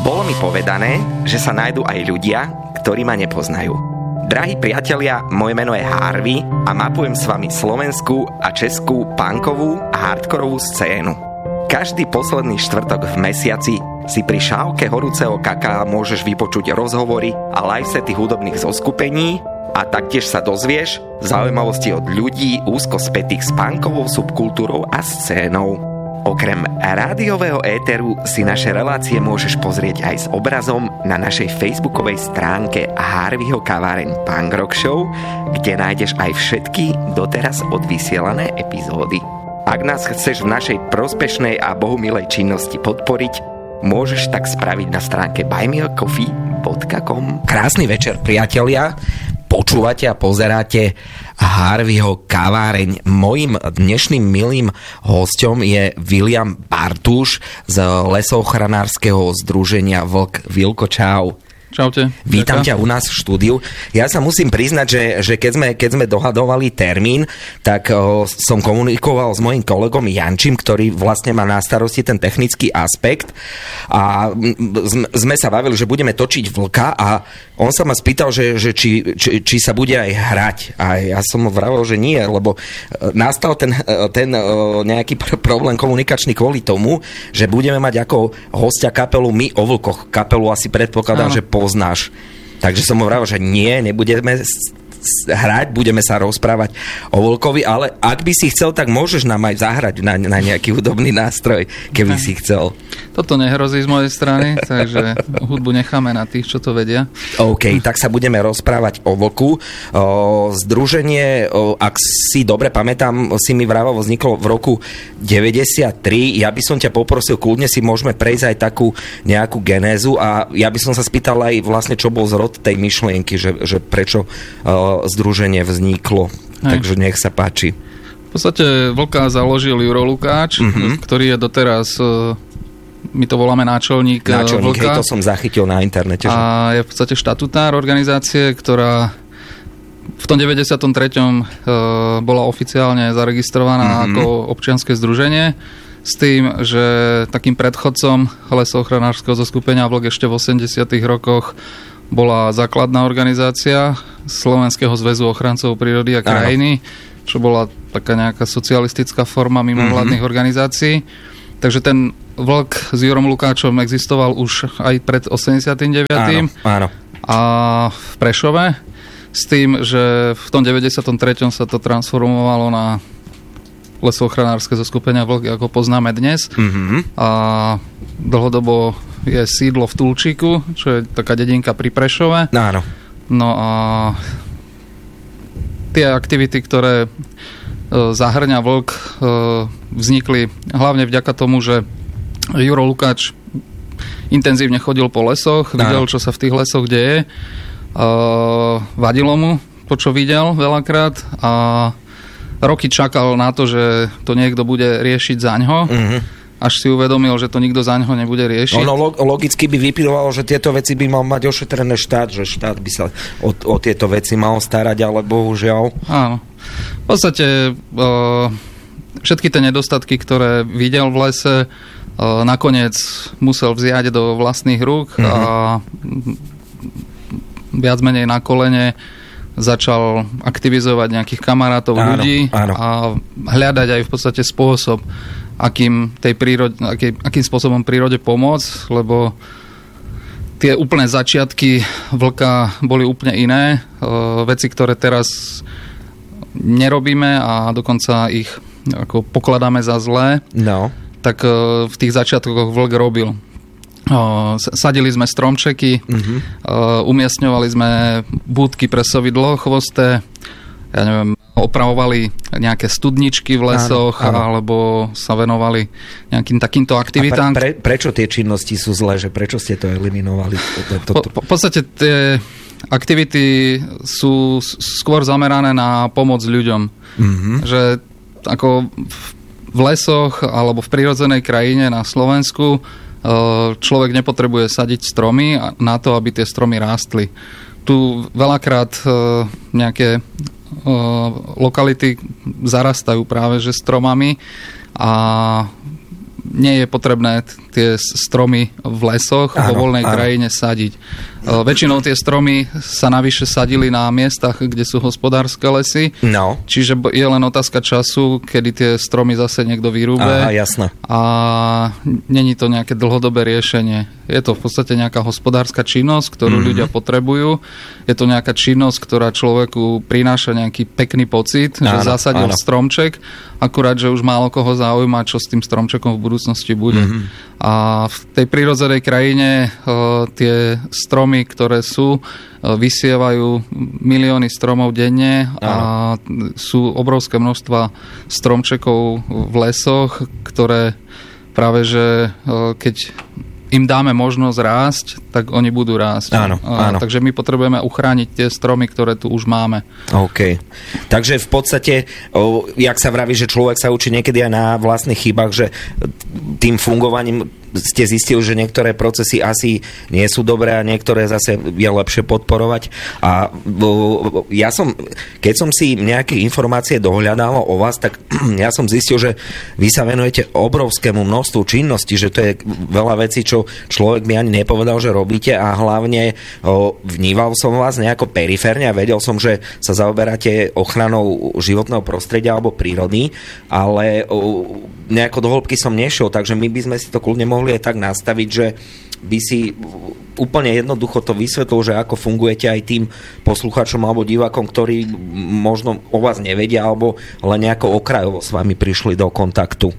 Bolo mi povedané, že sa nájdú aj ľudia, ktorí ma nepoznajú. Drahí priatelia, moje meno je Harvey a mapujem s vami slovenskú a českú punkovú a hardkorovú scénu. Každý posledný štvrtok v mesiaci si pri šálke horúceho kaká môžeš vypočuť rozhovory a livesety hudobných zoskupení a taktiež sa dozvieš zaujímavosti od ľudí úzko spätých s punkovou subkultúrou a scénou. Okrem rádiového éteru si naše relácie môžeš pozrieť aj s obrazom na našej facebookovej stránke Harveyho kaváreň Punk Rock Show, kde nájdeš aj všetky doteraz odvysielané epizódy. Ak nás chceš v našej prospešnej a bohumilej činnosti podporiť, môžeš tak spraviť na stránke buymeacoffee.com. Krásny večer, priatelia. Počúvate a pozeráte Harveyho kaváreň. Mojím dnešným milým hosťom je William Bartuš z lesochranárskeho združenia Vlk. Vilko, čau. Čaute. Vítam ťa u nás v štúdiu. Ja sa musím priznať, že keď sme dohadovali termín, tak som komunikoval s mojím kolegom Jančím, ktorý vlastne má na starosti ten technický aspekt a sme sa bavili, že budeme točiť Vlka a on sa ma spýtal, že či sa bude aj hrať. A ja som mu vravel, že nie, lebo nastal ten nejaký problém komunikačný kvôli tomu, že budeme mať ako hostia kapelu My o Vlkoch. Kapelu asi predpokladám, že poznáš. Takže som mu vravel, že nie, nebudeme hrať, budeme sa rozprávať o Vlkovi, ale ak by si chcel, tak môžeš nám aj zahrať na nejaký hudobný nástroj, keby si chcel. Toto nehrozí z mojej strany, takže hudbu necháme na tých, čo to vedia. OK, tak sa budeme rozprávať o Vlku. Združenie, ak si dobre pamätám, si mi vravel, vzniklo v roku 93. Ja by som ťa poprosil, kľudne si môžeme prejsť aj takú nejakú genézu a ja by som sa spýtal aj vlastne, čo bol zrod tej myšlienky, že prečo združenie vzniklo. Takže nech sa páči. V podstate Vlka založil Juro Lukáč, ktorý je doteraz, my to voláme náčelník Vlka. Hej, to som zachytil na internete. A je v podstate štatutár organizácie, ktorá v tom 93. Bola oficiálne zaregistrovaná ako občianske združenie, s tým, že takým predchodcom lesochranárskeho zoskupenia Vlk ešte v 80. rokoch bola základná organizácia Slovenského zväzu ochrancov prírody a krajiny, čo bola taká nejaká socialistická forma mimovládnych organizácií. Takže ten Vlk s Jurom Lukáčom existoval už aj pred 89. Áno. A v Prešove, s tým, že v tom 93. sa to transformovalo na lesochránárske zoskupenia Vlk, ako poznáme dnes. A dlhodobo je sídlo v Tulčíku, čo je taká dedinka pri Prešove. Áno. No a tie aktivity, ktoré zahrňa Vlk, vznikli hlavne vďaka tomu, že Juro Lukáč intenzívne chodil po lesoch, videl, čo sa v tých lesoch deje. Vadilo mu to, čo videl veľakrát a roky čakal na to, že to niekto bude riešiť zaňho. Až si uvedomil, že to nikto zaňho nebude riešiť. Ono logicky by vyplývalo, že tieto veci by mal mať ošetrené štát, že štát by sa o tieto veci mal starať, ale bohužiaľ. Áno. V podstate všetky tie nedostatky, ktoré videl v lese, nakoniec musel vziať do vlastných rúk a viac menej na kolene začal aktivizovať nejakých kamarátov, ľudí a hľadať aj v podstate spôsob, akým spôsobom prírode pomôcť, lebo tie úplné začiatky Vlka boli úplne iné. Veci, ktoré teraz nerobíme a dokonca ich ako pokladáme za zlé, tak v tých začiatkoch Vlk robil. Sadili sme stromčeky, umiestňovali sme búdky pre sovidlo chvosté, ja neviem, opravovali nejaké studničky v lesoch, alebo sa venovali nejakým takýmto aktivitám. Prečo tie činnosti sú zlé? Že prečo ste to eliminovali? V podstate tie aktivity sú skôr zamerané na pomoc ľuďom. Že ako v lesoch alebo v prírodzenej krajine na Slovensku človek nepotrebuje sadiť stromy na to, aby tie stromy rástli. Tu veľakrát nejaké lokality zarastajú práve že stromami a nie je potrebné tie stromy v lesoch vo voľnej krajine sadiť. Väčšinou tie stromy sa navyše sadili na miestach, kde sú hospodárske lesy. No. Čiže je len otázka času, kedy tie stromy zase niekto vyrúbe. Aha, jasné. A není to nejaké dlhodobé riešenie. Je to v podstate nejaká hospodárska činnosť, ktorú ľudia potrebujú. Je to nejaká činnosť, ktorá človeku prináša nejaký pekný pocit, že zasadil stromček, akurát, že už málo koho zaujíma, čo s tým stromčekom v budúcnosti bude. A v tej prírodzenej krajine tie stromy, ktoré sú, vysievajú milióny stromov denne a sú obrovské množstva stromčekov v lesoch, ktoré práve, že keď im dáme možnosť rásť, tak oni budú rásť. Áno. Takže my potrebujeme uchrániť tie stromy, ktoré tu už máme. OK. Takže v podstate, jak sa vraví, že človek sa učí niekedy aj na vlastných chybách, že tým fungovaním ste zistili, že niektoré procesy asi nie sú dobré a niektoré zase je lepšie podporovať. A ja som, keď som si nejaké informácie dohľadal o vás, tak ja som zistil, že vy sa venujete obrovskému množstvu činností, že to je veľa vecí, čo človek mi ani nepovedal, že robíte, a hlavne vníval som vás nejako periférne a vedel som, že sa zaoberáte ochranou životného prostredia alebo prírody, ale nejako do hĺbky som nešiel, takže my by sme si to kľudne mohli aj tak nastaviť, že by si úplne jednoducho to vysvetlil, že ako fungujete aj tým poslucháčom alebo divákom, ktorí možno o vás nevedia alebo len nejako okrajovo s vami prišli do kontaktu.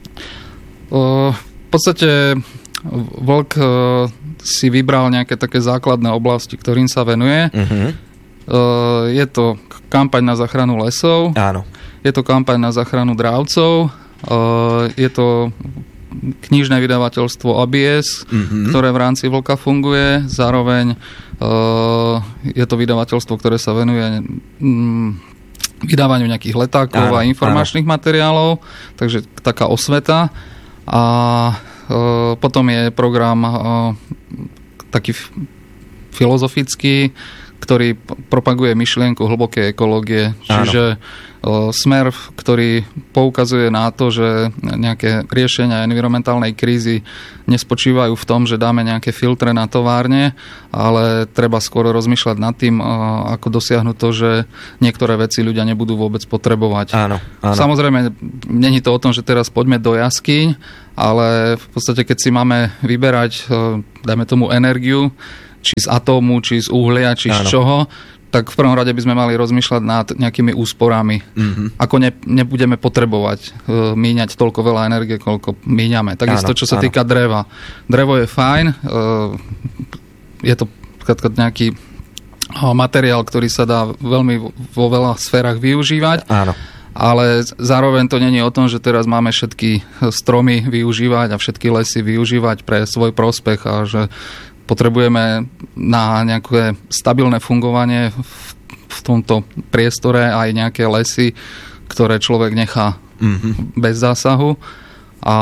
V podstate Vlk si vybral nejaké také základné oblasti, ktorým sa venuje. Je to kampaň na záchranu lesov. Áno. Je to kampaň na záchranu dravcov. Je to knižné vydavateľstvo ABS, ktoré v rámci Vlka funguje. Zároveň je to vydavateľstvo, ktoré sa venuje vydávaniu nejakých letákov a informačných materiálov. Takže taká osveta. A potom je program taký filozofický, ktorý propaguje myšlienku hlbokej ekológie. Čiže smer, ktorý poukazuje na to, že nejaké riešenia environmentálnej krízy nespočívajú v tom, že dáme nejaké filtre na továrne, ale treba skôr rozmýšľať nad tým, ako dosiahnuť to, že niektoré veci ľudia nebudú vôbec potrebovať. Áno. Samozrejme, není to o tom, že teraz poďme do jaskyň, ale v podstate, keď si máme vyberať, dajme tomu energiu, či z atómu, či z uhlia, či z čoho, tak v prvom rade by sme mali rozmýšľať nad nejakými úsporami. Ako nebudeme potrebovať míňať toľko veľa energie, koľko míňame. Takisto, čo sa týka dreva. Drevo je fajn, je to nejaký materiál, ktorý sa dá veľmi vo veľa sférach využívať. Ale zároveň to nie je o tom, že teraz máme všetky stromy využívať a všetky lesy využívať pre svoj prospech a že potrebujeme na nejaké stabilné fungovanie v tomto priestore aj nejaké lesy, ktoré človek nechá bez zásahu. A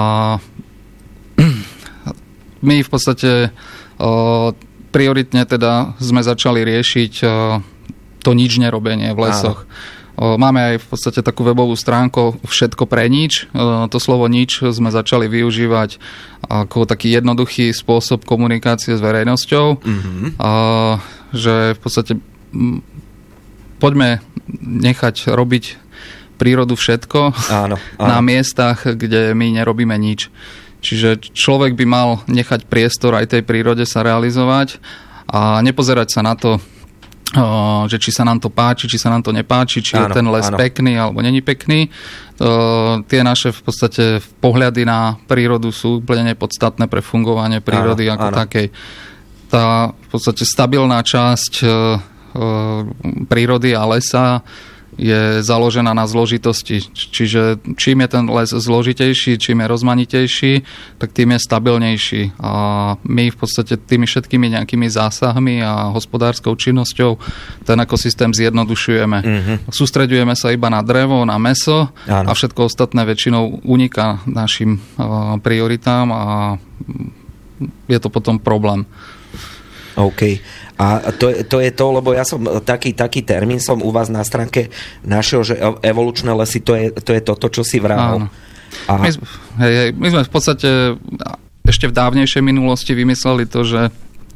my v podstate prioritne teda sme začali riešiť to nič nerobenie v lesoch. Máme aj v podstate takú webovú stránku Všetko pre nič. To slovo nič sme začali využívať ako taký jednoduchý spôsob komunikácie s verejnosťou. Že v podstate poďme nechať robiť prírodu všetko na miestach, kde my nerobíme nič. Čiže človek by mal nechať priestor aj tej prírode sa realizovať a nepozerať sa na to, že či sa nám to páči, či sa nám to nepáči, či je ten les pekný alebo není pekný. Tie naše v podstate pohľady na prírodu sú úplne nepodstatné pre fungovanie prírody ako takej. Tá v podstate stabilná časť prírody a lesa je založená na zložitosti. Čiže čím je ten les zložitejší, čím je rozmanitejší, tak tým je stabilnejší. A my v podstate tými všetkými nejakými zásahmi a hospodárskou činnosťou ten ekosystém zjednodušujeme. Sústreďujeme sa iba na drevo, na mäso a všetko ostatné väčšinou uniká našim prioritám a je to potom problém. OK. A to je to, lebo ja som taký termín som u vás na stránke našiel, že evolučné lesy, to je toto, čo si vravel. My sme v podstate ešte v dávnejšej minulosti vymysleli to, že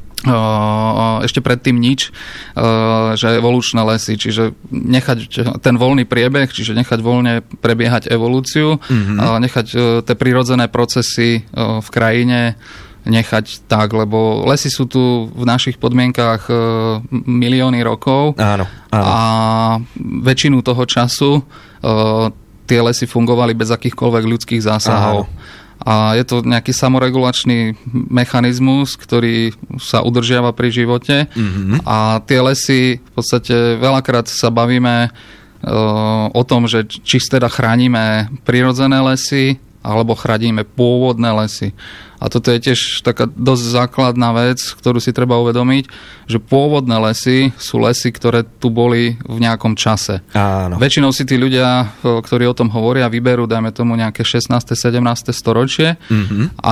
ešte predtým nič, že evolučné lesy, čiže nechať ten voľný priebeh, čiže nechať voľne prebiehať evolúciu, nechať tie prírodzené procesy v krajine nechať tak, lebo lesy sú tu v našich podmienkách milióny rokov. Áno. A väčšinu toho času tie lesy fungovali bez akýchkoľvek ľudských zásahov. Áno. A je to nejaký samoregulačný mechanizmus, ktorý sa udržiava pri živote. A tie lesy, v podstate veľakrát sa bavíme o tom, že či teda chránime prirodzené lesy, alebo chránime pôvodné lesy. A toto je tiež taká dosť základná vec, ktorú si treba uvedomiť, že pôvodné lesy sú lesy, ktoré tu boli v nejakom čase. Áno. Väčšinou si tí ľudia, ktorí o tom hovoria, vyberú, dajme tomu nejaké 16. 17. storočie a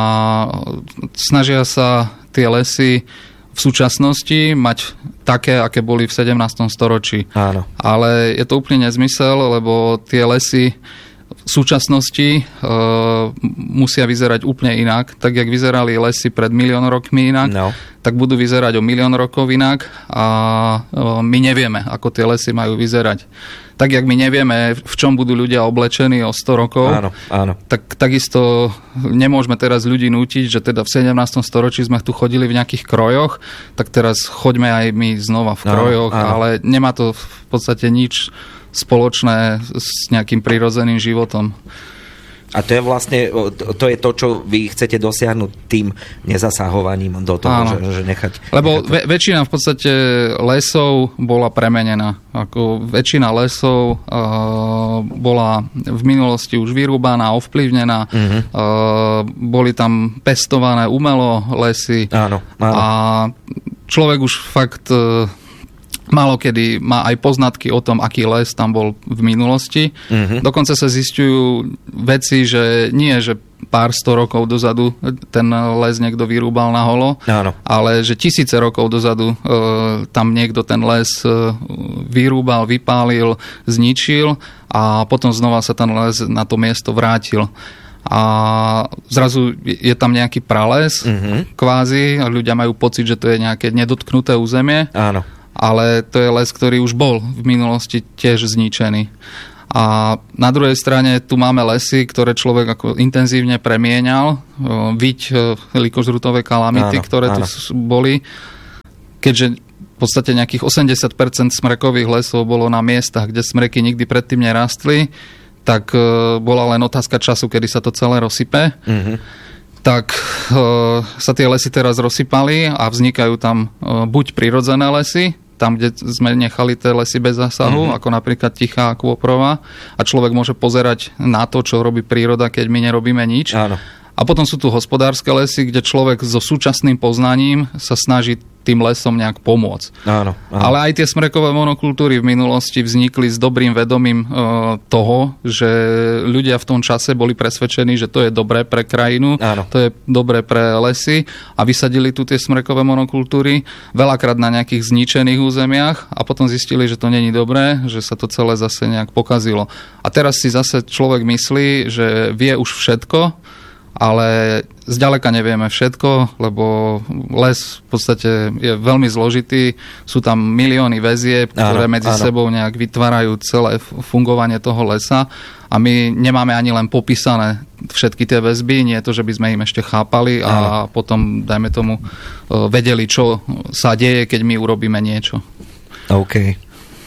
snažia sa tie lesy v súčasnosti mať také, aké boli v 17. storočí. Áno. Ale je to úplne nezmysel, lebo tie lesy v súčasnosti musia vyzerať úplne inak. Tak, jak vyzerali lesy pred 1 000 000 rokmi inak, tak budú vyzerať o 1 000 000 rokov inak a my nevieme, ako tie lesy majú vyzerať. Tak, jak my nevieme, v čom budú ľudia oblečení o 100 rokov, áno. Tak takisto nemôžeme teraz ľudí nútiť, že teda v 17. storočí sme tu chodili v nejakých krojoch, tak teraz choďme aj my znova v krojoch, ale nemá to v podstate nič spoločné s nejakým prirodzeným životom. A to je vlastne, to je to, čo vy chcete dosiahnuť tým nezasahovaním do toho, že nechať... Lebo väčšina v podstate lesov bola premenená. Ako väčšina lesov bola v minulosti už vyrúbaná, ovplyvnená. Boli tam pestované umelo lesy. Áno. A človek už fakt... Málo kedy má aj poznatky o tom, aký les tam bol v minulosti. Dokonca sa zisťujú veci, že nie, že pár 100 rokov dozadu ten les niekto vyrúbal na holo, ale že tisíce rokov dozadu tam niekto ten les vyrúbal, vypálil, zničil a potom znova sa ten les na to miesto vrátil. A zrazu je tam nejaký prales, kvázi, a ľudia majú pocit, že to je nejaké nedotknuté územie. Áno. Ale to je les, ktorý už bol v minulosti tiež zničený. A na druhej strane tu máme lesy, ktoré človek ako intenzívne premieňal, viď likožrutové kalamity, ktoré tu boli, keďže v podstate nejakých 80% smrekových lesov bolo na miestach, kde smreky nikdy predtým nerastli, tak bola len otázka času, kedy sa to celé rozsype. Tak sa tie lesy teraz rozsypali a vznikajú tam buď prirodzené lesy, tam, kde sme nechali tie lesy bez zásahu, ako napríklad Tichá a Kôprova, a človek môže pozerať na to, čo robí príroda, keď my nerobíme nič. Áno. A potom sú tu hospodárske lesy, kde človek so súčasným poznaním sa snaží tým lesom nejak pomôcť. Áno. Ale aj tie smrekové monokultúry v minulosti vznikli s dobrým vedomím toho, že ľudia v tom čase boli presvedčení, že to je dobré pre krajinu, to je dobré pre lesy a vysadili tu tie smrekové monokultúry veľakrát na nejakých zničených územiach a potom zistili, že to není dobré, že sa to celé zase nejak pokazilo. A teraz si zase človek myslí, že vie už všetko, ale zďaleka nevieme všetko, lebo les v podstate je veľmi zložitý, sú tam milióny väzieb, ktoré medzi sebou nejak vytvárajú celé fungovanie toho lesa a my nemáme ani len popísané všetky tie väzby, nie je to, že by sme im ešte chápali a potom, dajme tomu, vedeli, čo sa deje, keď my urobíme niečo. OK.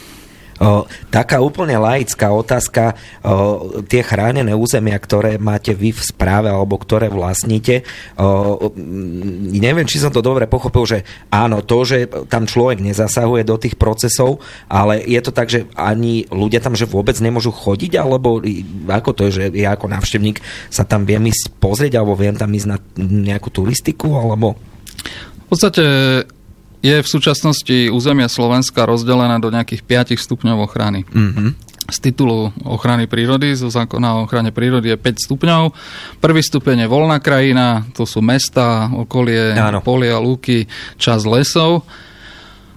Taká úplne laická otázka, tie chránené územia, ktoré máte vy v správe alebo ktoré vlastníte, neviem, či som to dobre pochopil, že áno, to, že tam človek nezasahuje do tých procesov, ale je to tak, že ani ľudia tam že vôbec nemôžu chodiť, alebo ako to je, že ja ako návštevník sa tam viem ísť pozrieť, alebo viem tam ísť na nejakú turistiku, alebo... V podstate je v súčasnosti územie Slovenska rozdelené do nejakých 5 stupňov ochrany. Z titulu ochrany prírody, zo zákona o ochrane prírody je 5 stupňov. Prvý stupeň je voľná krajina, to sú mestá, okolie, polia, lúky, časť lesov.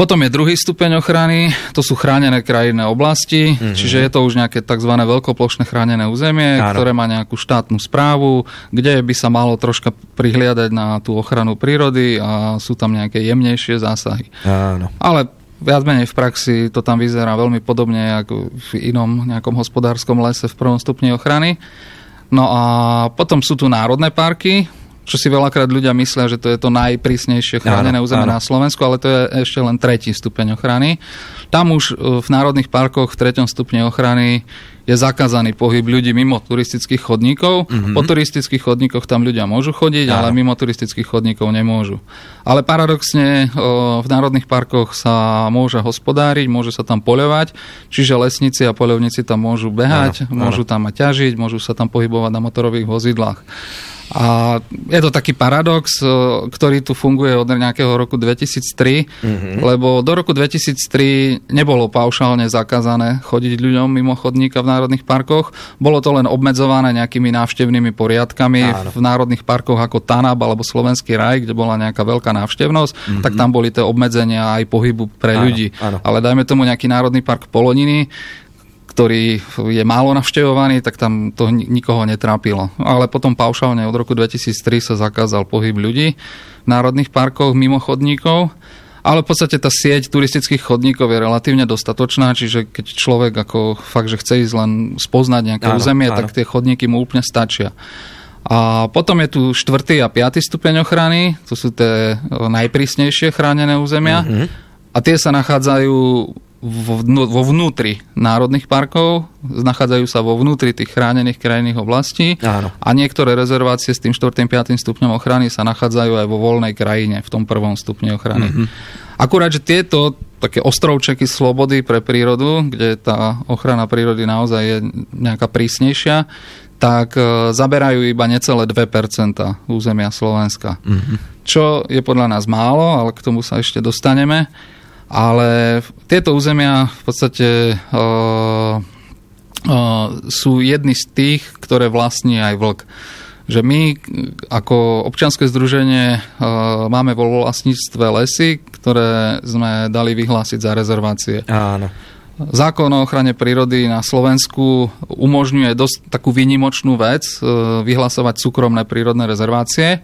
Potom je druhý stupeň ochrany, to sú chránené krajinné oblasti, čiže je to už nejaké tzv. Veľkoplošné chránené územie, ktoré má nejakú štátnu správu, kde by sa malo troška prihliadať na tú ochranu prírody a sú tam nejaké jemnejšie zásahy. Áno. Ale viac menej v praxi to tam vyzerá veľmi podobne ako v inom nejakom hospodárskom lese v prvom stupni ochrany. No a potom sú tu národné parky, čo si veľakrát ľudia myslia, že to je to najprísnejšie chránené územie na Slovensku, ale to je ešte len tretí stupeň ochrany. Tam už v národných parkoch v treťom stupni ochrany je zakázaný pohyb ľudí mimo turistických chodníkov. Po turistických chodníkoch tam ľudia môžu chodiť, ale mimo turistických chodníkov nemôžu. Ale paradoxne v národných parkoch sa môže hospodáriť, môže sa tam poľovať, čiže lesníci a poľovníci tam môžu behať, môžu tam ťažiť, môžu sa tam pohybovať na motorových vozidlách. A je to taký paradox, ktorý tu funguje od nejakého roku 2003, lebo do roku 2003 nebolo paušálne zakázané chodiť ľuďom mimo chodníka v národných parkoch. Bolo to len obmedzované nejakými návštevnými poriadkami v národných parkoch ako Tanab alebo Slovenský raj, kde bola nejaká veľká návštevnosť, tak tam boli tie obmedzenia aj pohybu pre ľudí. Ale dajme tomu nejaký národný park Poloniny, ktorý je málo navštevovaný, tak tam to nikoho netrápilo. Ale potom paušálne od roku 2003 sa zakázal pohyb ľudí v národných parkoch mimo chodníkov. Ale v podstate tá sieť turistických chodníkov je relatívne dostatočná, čiže keď človek ako fakt, že chce ísť len spoznať nejaké územie, tak tie chodníky mu úplne stačia. A potom je tu 4. a 5. stupeň ochrany, to sú tie najprísnejšie chránené územia. A tie sa nachádzajú vo vnútri národných parkov, nachádzajú sa vo vnútri tých chránených krajinných oblastí a niektoré rezervácie s tým 4. 5. stupňom ochrany sa nachádzajú aj vo voľnej krajine v tom prvom stupni ochrany. Akurát, že tieto také ostrovčeky slobody pre prírodu, kde tá ochrana prírody naozaj je nejaká prísnejšia, tak zaberajú iba necelé 2% územia Slovenska. Čo je podľa nás málo, ale k tomu sa ešte dostaneme. Ale tieto územia v podstate sú jedny z tých, ktoré vlastní aj vlk. Že my ako občianske združenie máme vo vlastníctve lesy, ktoré sme dali vyhlásiť za rezervácie. Áno. Zákon o ochrane prírody na Slovensku umožňuje dosť takú výnimočnú vec, vyhlasovať súkromné prírodné rezervácie.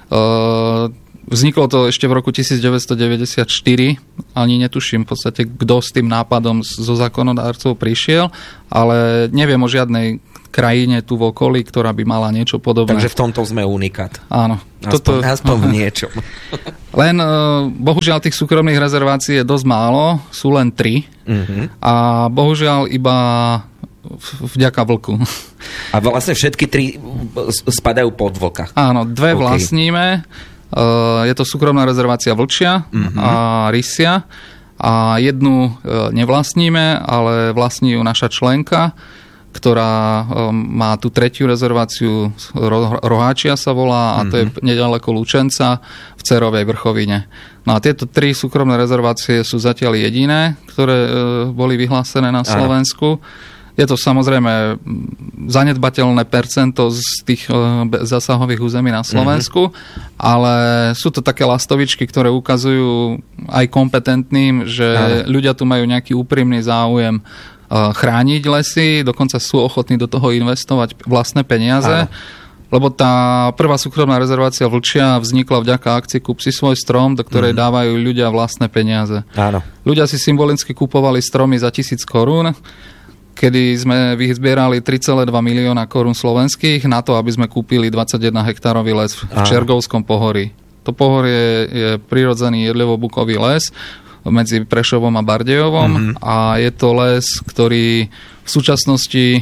Vzniklo to ešte v roku 1994, ani netuším v podstate, kto s tým nápadom zo zákonodárcov prišiel, ale neviem o žiadnej krajine tu v okolí, ktorá by mala niečo podobné. Takže v tomto sme unikát. Áno. Aspoň v niečom. Len bohužiaľ tých súkromných rezervácií je dosť málo, sú len 3 a bohužiaľ iba vďaka vlku. A vlastne všetky 3 spadajú pod vlka. Áno, 2 vlastníme. Je to súkromná rezervácia Vlčia a Rysia a jednu nevlastníme, ale vlastní ju naša členka, ktorá má tú 3. rezerváciu, Roháčia sa volá, a to je nedaleko Lučenca v Cerovej vrchovine. No a tieto 3 súkromné rezervácie sú zatiaľ jediné, ktoré boli vyhlásené na Slovensku. Je to samozrejme zanedbateľné percento z tých zásahových území na Slovensku, ale sú to také lastovičky, ktoré ukazujú aj kompetentným, že ľudia tu majú nejaký úprimný záujem chrániť lesy, dokonca sú ochotní do toho investovať vlastné peniaze. Lebo tá prvá súkromná rezervácia Vlčia vznikla vďaka akcii Kúp si svoj strom, do ktorej dávajú ľudia vlastné peniaze. Áno. Ľudia si symbolicky kupovali stromy za 1000 korún, kedy sme vyzbierali 3,2 milióna korún slovenských na to, aby sme kúpili 21 hektárový les v Čergovskom pohorí. To pohorie je prirodzený jedlivobukový les medzi Prešovom a Bardejovom a je to les, ktorý v súčasnosti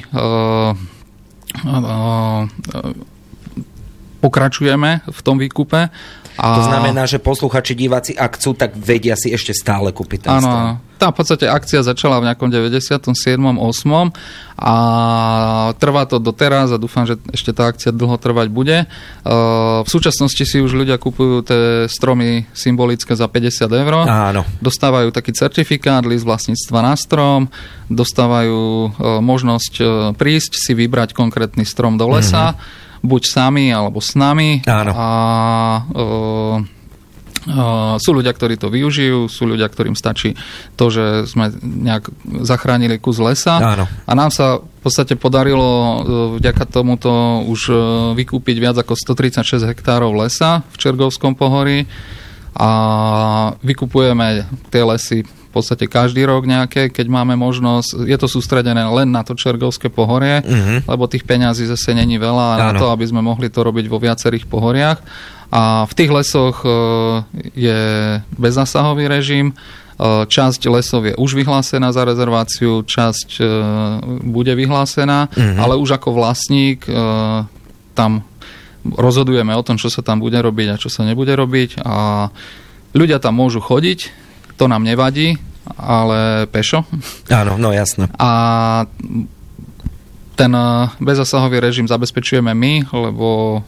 pokračujeme v tom výkupe. To znamená, že posluchači, diváci, ak chcú, tak vedia si ešte stále kúpiť ten strom. Áno, tá v podstate akcia začala v nejakom 97. 8. a trvá to doteraz a dúfam, že ešte tá akcia dlho trvať bude. V súčasnosti si už ľudia kupujú tie stromy symbolické za 50 €. Áno. Dostávajú taký certifikát, list vlastníctva na strom, dostávajú možnosť prísť si vybrať konkrétny strom do lesa, buď sami, alebo s nami. Áno. Sú ľudia, ktorí to využijú, sú ľudia, ktorým stačí to, že sme nejak zachránili kus lesa. Áno. A nám sa v podstate podarilo vďaka tomuto už vykúpiť viac ako 136 hektárov lesa v Čergovskom pohorí a vykupujeme tie lesy v podstate každý rok nejaké, keď máme možnosť. Je to sústredené len na to Čergovské pohorie, lebo tých peňazí zase není veľa na to, aby sme mohli to robiť vo viacerých pohoriach. A v tých lesoch je bezzásahový režim. Časť lesov je už vyhlásená za rezerváciu, časť bude vyhlásená, ale už ako vlastník tam rozhodujeme o tom, čo sa tam bude robiť a čo sa nebude robiť. A ľudia tam môžu chodiť, to nám nevadí, ale pešo. Áno, no jasné. A ten bezzásahový režim zabezpečujeme my, lebo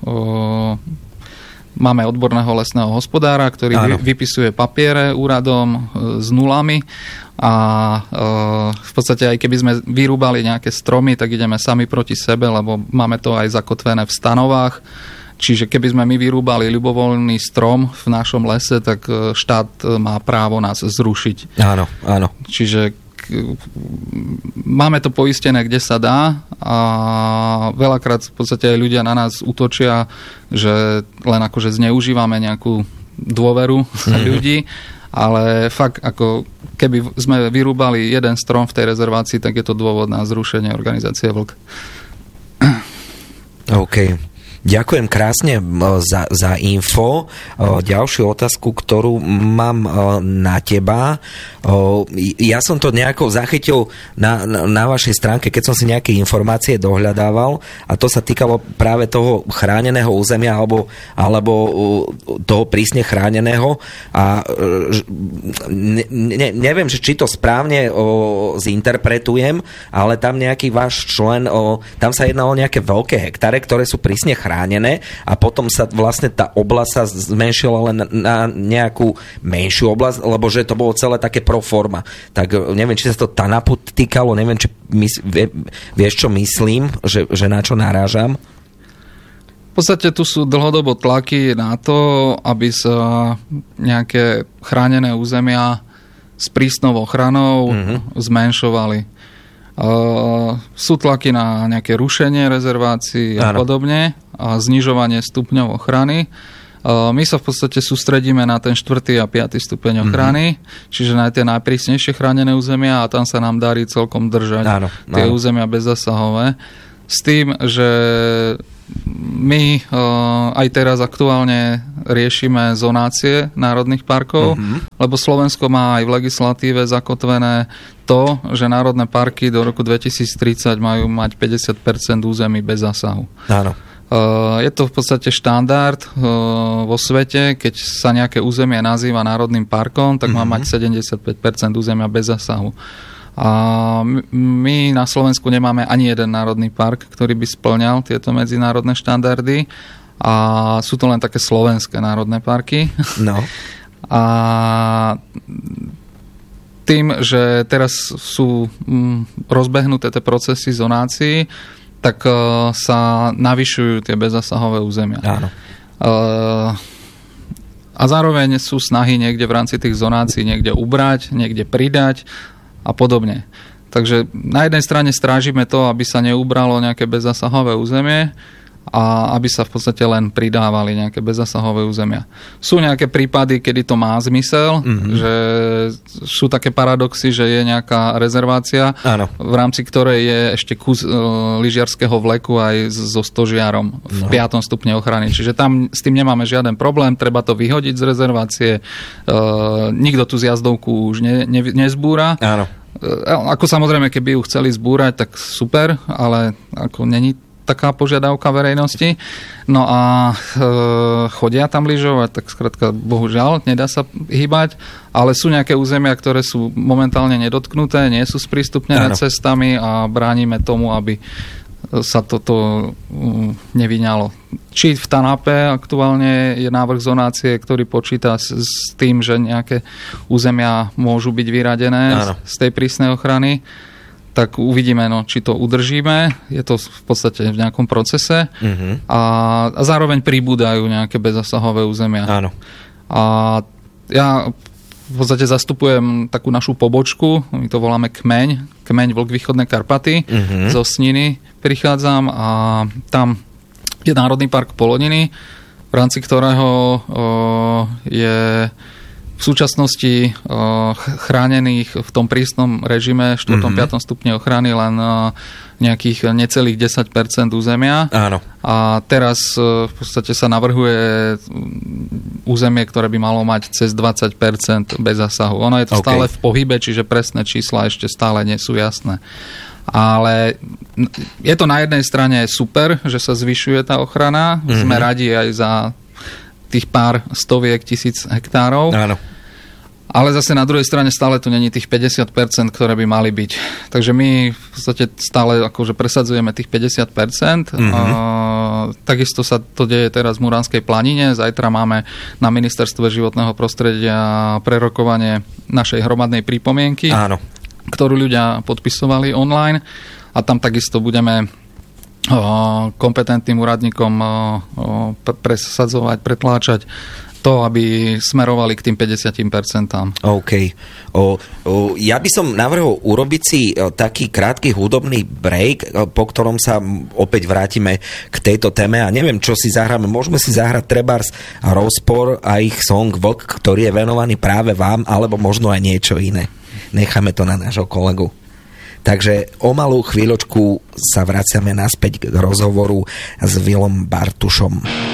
máme odborného lesného hospodára, ktorý vypisuje papiere úradom s nulami a v podstate aj keby sme vyrúbali nejaké stromy, tak ideme sami proti sebe, lebo máme to aj zakotvené v stanovách. Čiže keby sme my vyrúbali ľubovoľný strom v našom lese, tak štát má právo nás zrušiť. Áno, áno. Čiže máme to poistené, kde sa dá a veľakrát v podstate aj ľudia na nás útočia, že len akože zneužívame nejakú dôveru ľudí, ale fakt ako keby sme vyrúbali jeden strom v tej rezervácii, tak je to dôvod na zrušenie organizácie Vlk. OK. Ďakujem krásne za info. Ďalšiu otázku, ktorú mám na teba. Ja som to nejako zachytil na vašej stránke, keď som si nejaké informácie dohľadával a to sa týkalo práve toho chráneného územia alebo toho prísne chráneného a neviem, či to správne zinterpretujem, ale tam nejaký váš člen, tam sa jedná o nejaké veľké hektáre, ktoré sú prísne chránené a potom sa vlastne tá oblasť sa zmenšila len na nejakú menšiu oblasť, lebo že to bolo celé také pro forma. Tak neviem, či sa to TANAPu týkalo, neviem, či vieš, čo myslím, že na čo narážam? V podstate tu sú dlhodobo tlaky na to, aby sa nejaké chránené územia s prísnou ochranou zmenšovali. Sú tlaky na nejaké rušenie rezervácií a podobne a znižovanie stupňov ochrany. My sa v podstate sústredíme na ten 4. a 5. stupeň ochrany, čiže na tie najprísnejšie chránené územia a tam sa nám darí celkom držať tie územia bezzasahové. S tým, že my aj teraz aktuálne riešime zonácie národných parkov, lebo Slovensko má aj v legislatíve zakotvené to, že národné parky do roku 2030 majú mať 50% území bez zásahu. Áno. Je to v podstate štandard vo svete, keď sa nejaké územie nazýva národným parkom, tak má mať 75% územia bez zásahu. A my na Slovensku nemáme ani jeden národný park, ktorý by spĺňal tieto medzinárodné štandardy a sú to len také slovenské národné parky. No. A tým, že teraz sú rozbehnuté tie procesy zonácií, tak sa navyšujú tie bezzasahové územia. Áno. A zároveň sú snahy niekde v rámci tých zonácií niekde ubrať, niekde pridať a podobne. Takže na jednej strane strážime to, aby sa neubralo nejaké bezzasahové územie a aby sa v podstate len pridávali nejaké bezzasahové územia. Sú nejaké prípady, kedy to má zmysel, že sú také paradoxy, že je nejaká rezervácia, v rámci ktorej je ešte kus lyžiarskeho vleku aj so stožiarom v 5. stupne ochrany. Čiže tam s tým nemáme žiaden problém, treba to vyhodiť z rezervácie. Nikto tu zjazdovku už nezbúra. Áno. Ako samozrejme, keby ju chceli zbúrať, tak super, ale ako není taká požiadavka verejnosti. No a chodia tam lyžovať, tak skrátka bohužiaľ nedá sa hýbať, ale sú nejaké územia, ktoré sú momentálne nedotknuté, nie sú sprístupnené cestami a bránime tomu, aby sa toto nevyňalo. Či v TANAPe aktuálne je návrh zonácie, ktorý počíta s tým, že nejaké územia môžu byť vyradené z tej prísnej ochrany, tak uvidíme, či to udržíme. Je to v podstate v nejakom procese. A zároveň pribúdajú nejaké bezzasahové územia. Áno. A ja v podstate zastupujem takú našu pobočku, my to voláme Kmeň Vlk Východné Karpaty, zo Sniny prichádzam a tam je Národný park Poloniny, v rámci ktorého je v súčasnosti chránených v tom prísnom režime 4. 5. stupne ochrany len nejakých necelých 10% územia. Áno. A teraz v podstate sa navrhuje územie, ktoré by malo mať cez 20% bez zásahu. Ono je to stále v pohybe, čiže presné čísla ešte stále nie sú jasné. Ale je to na jednej strane super, že sa zvyšuje tá ochrana. Sme radi aj za tých pár stoviek tisíc hektárov. Áno. Ale zase na druhej strane stále tu není tých 50%, ktoré by mali byť. Takže my v podstate stále akože presadzujeme tých 50%. Takisto sa to deje teraz v Muránskej planine. Zajtra máme na Ministerstve životného prostredia prerokovanie našej hromadnej pripomienky, ktorú ľudia podpisovali online. A tam takisto budeme kompetentným úradníkom presadzovať, pretláčať to, aby smerovali k tým 50%. OK. Ja by som navrhol urobiť si taký krátky hudobný break, po ktorom sa opäť vrátime k tejto téme a neviem, čo si zahráme. Môžeme si zahrať trebárs Rozpor a ich song Vlk, ktorý je venovaný práve vám, alebo možno aj niečo iné. Necháme to na nášho kolegu. Takže o malú chvíľočku sa vraciame naspäť k rozhovoru s Vilom Bartušom.